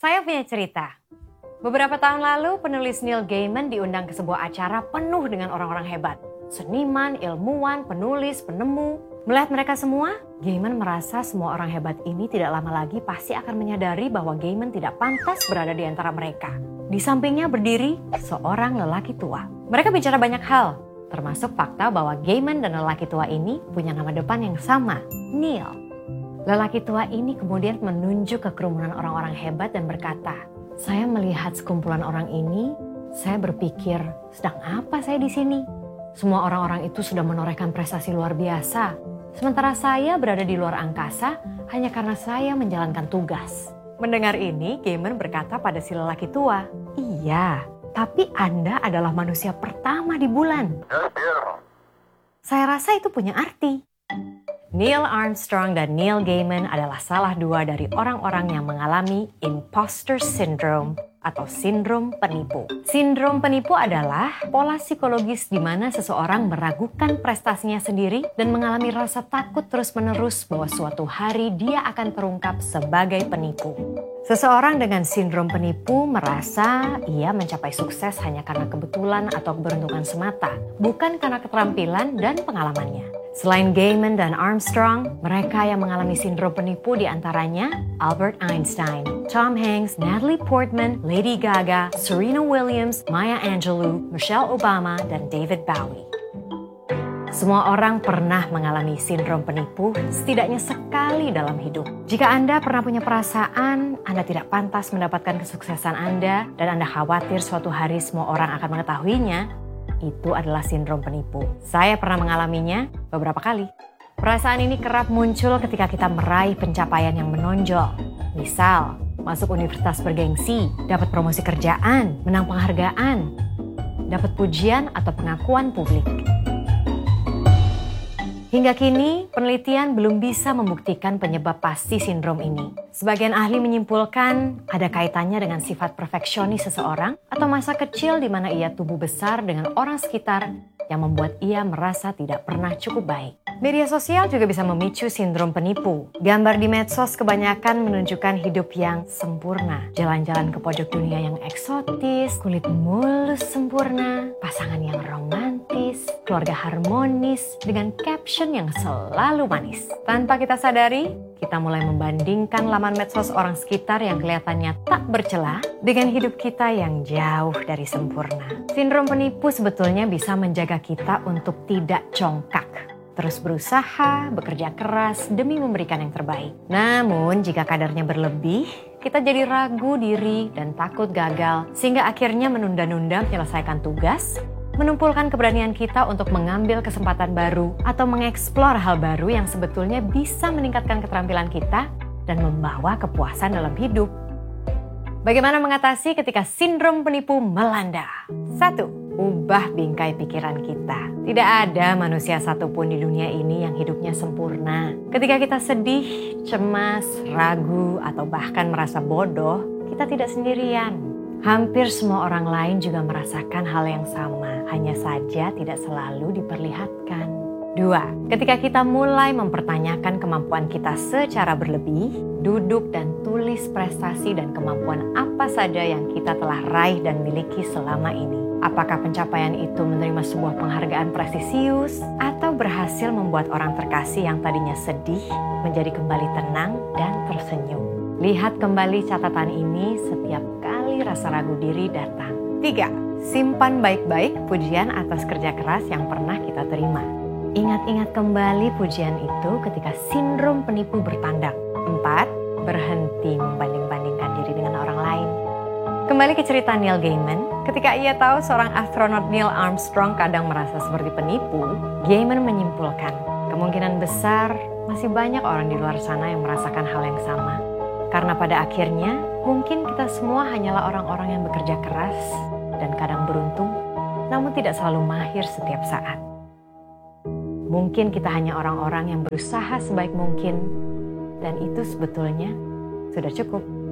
Saya punya cerita. Beberapa tahun lalu, penulis Neil Gaiman diundang ke sebuah acara penuh dengan orang-orang hebat. Seniman, ilmuwan, penulis, penemu. Melihat mereka semua, Gaiman merasa semua orang hebat ini tidak lama lagi pasti akan menyadari bahwa Gaiman tidak pantas berada di antara mereka. Di sampingnya berdiri seorang lelaki tua. Mereka bicara banyak hal, termasuk fakta bahwa Gaiman dan lelaki tua ini punya nama depan yang sama, Neil. Lelaki tua ini kemudian menunjuk ke kerumunan orang-orang hebat dan berkata, "Saya melihat sekumpulan orang ini, saya berpikir, sedang apa saya di sini? Semua orang-orang itu sudah menorehkan prestasi luar biasa. Sementara saya berada di luar angkasa hanya karena saya menjalankan tugas." Mendengar ini, Gaiman berkata pada si lelaki tua, "Iya, tapi Anda adalah manusia pertama di bulan." Saya rasa itu punya arti. Neil Armstrong dan Neil Gaiman adalah salah dua dari orang-orang yang mengalami imposter syndrome atau sindrom penipu. Sindrom penipu adalah pola psikologis di mana seseorang meragukan prestasinya sendiri dan mengalami rasa takut terus-menerus bahwa suatu hari dia akan terungkap sebagai penipu. Seseorang dengan sindrom penipu merasa ia mencapai sukses hanya karena kebetulan atau keberuntungan semata, bukan karena keterampilan dan pengalamannya. Selain Gaiman dan Armstrong, mereka yang mengalami sindrom penipu diantaranya Albert Einstein, Tom Hanks, Natalie Portman, Lady Gaga, Serena Williams, Maya Angelou, Michelle Obama, dan David Bowie. Semua orang pernah mengalami sindrom penipu setidaknya sekali dalam hidup. Jika Anda pernah punya perasaan Anda tidak pantas mendapatkan kesuksesan Anda dan Anda khawatir suatu hari semua orang akan mengetahuinya, itu adalah sindrom penipu. Saya pernah mengalaminya beberapa kali. Perasaan ini kerap muncul ketika kita meraih pencapaian yang menonjol. Misal, masuk universitas bergengsi, dapat promosi kerjaan, menang penghargaan, dapat pujian atau pengakuan publik. Hingga kini, penelitian belum bisa membuktikan penyebab pasti sindrom ini. Sebagian ahli menyimpulkan ada kaitannya dengan sifat perfeksionis seseorang atau masa kecil di mana ia tumbuh besar dengan orang sekitar yang membuat ia merasa tidak pernah cukup baik. Media sosial juga bisa memicu sindrom penipu. Gambar di medsos kebanyakan menunjukkan hidup yang sempurna. Jalan-jalan ke pojok dunia yang eksotis, kulit mulus sempurna, pasangan yang romantis, keluarga harmonis dengan caption yang selalu manis. Tanpa kita sadari, kita mulai membandingkan laman medsos orang sekitar yang kelihatannya tak bercela dengan hidup kita yang jauh dari sempurna. Sindrom penipu sebetulnya bisa menjaga kita untuk tidak congkak. Terus berusaha, bekerja keras demi memberikan yang terbaik. Namun jika kadarnya berlebih, kita jadi ragu diri dan takut gagal. Sehingga akhirnya menunda-nunda menyelesaikan tugas, menumpulkan keberanian kita untuk mengambil kesempatan baru atau mengeksplor hal baru yang sebetulnya bisa meningkatkan keterampilan kita dan membawa kepuasan dalam hidup. Bagaimana mengatasi ketika sindrom penipu melanda? 1. Ubah bingkai pikiran kita. Tidak ada manusia satupun di dunia ini yang hidupnya sempurna. Ketika kita sedih, cemas, ragu, atau bahkan merasa bodoh, kita tidak sendirian. Hampir semua orang lain juga merasakan hal yang sama, hanya saja tidak selalu diperlihatkan. 2. Ketika kita mulai mempertanyakan kemampuan kita secara berlebih, duduk dan tulis prestasi dan kemampuan apa saja yang kita telah raih dan miliki selama ini. Apakah pencapaian itu menerima sebuah penghargaan prestisius atau berhasil membuat orang terkasih yang tadinya sedih menjadi kembali tenang dan tersenyum. Lihat kembali catatan ini setiap kali rasa ragu diri datang. 3. Simpan baik-baik pujian atas kerja keras yang pernah kita terima. Ingat-ingat kembali pujian itu ketika sindrom penipu bertandak. 4. Berhenti membanding-bandingkan diri dengan orang lain. Kembali ke cerita Neil Gaiman, ketika ia tahu seorang astronot Neil Armstrong kadang merasa seperti penipu, Gaiman menyimpulkan, kemungkinan besar masih banyak orang di luar sana yang merasakan hal yang sama. Karena pada akhirnya, mungkin kita semua hanyalah orang-orang yang bekerja keras dan kadang beruntung, namun tidak selalu mahir setiap saat. Mungkin kita hanya orang-orang yang berusaha sebaik mungkin, dan itu sebetulnya sudah cukup.